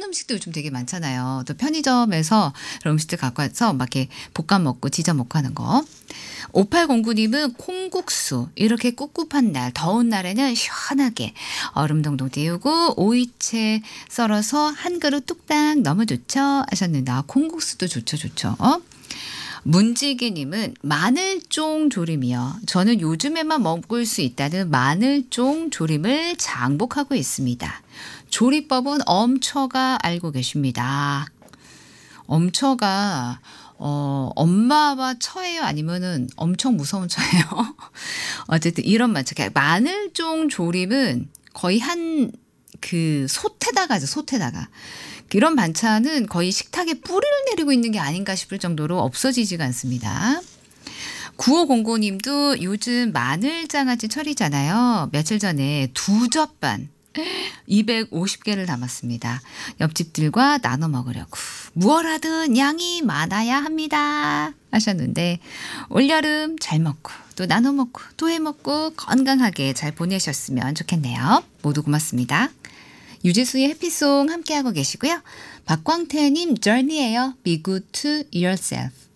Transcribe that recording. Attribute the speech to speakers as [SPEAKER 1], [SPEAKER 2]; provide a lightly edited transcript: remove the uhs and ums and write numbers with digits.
[SPEAKER 1] 음식도 요즘 되게 많잖아요. 또 편의점에서 그런 음식들 갖고 와서 막 이렇게 볶아 먹고 지져 먹고 하는 거. 5809님은 콩국수 이렇게 꿉꿉한 날 더운 날에는 시원하게 얼음 동동 띄우고 오이채 썰어서 한 그릇 뚝딱 너무 좋죠 하셨는데 콩국수도 좋죠 좋죠. 문지기님은 마늘쫑 조림이요. 저는 요즘에만 먹을 수 있다는 마늘쫑 조림을 장복하고 있습니다. 조리법은 엄처가 알고 계십니다. 엄처가 엄마와 처예요? 아니면은 엄청 무서운 처예요? 어쨌든 이런 맛. 마늘쫑 조림은 거의 한 그 솥에다가 하죠. 솥에다가. 이런 반찬은 거의 식탁에 뿌리를 내리고 있는 게 아닌가 싶을 정도로 없어지지가 않습니다. 9509님도 요즘 마늘장아찌 철이잖아요. 며칠 전에 2젓반 250개를 담았습니다. 옆집들과 나눠 먹으려고. 무얼하든 양이 많아야 합니다. 하셨는데 올여름 잘 먹고 또 나눠 먹고 또 해 먹고 건강하게 잘 보내셨으면 좋겠네요. 모두 고맙습니다. 유재수의 해피송 함께하고 계시고요. 박광태님 Journey예요. Be good to yourself.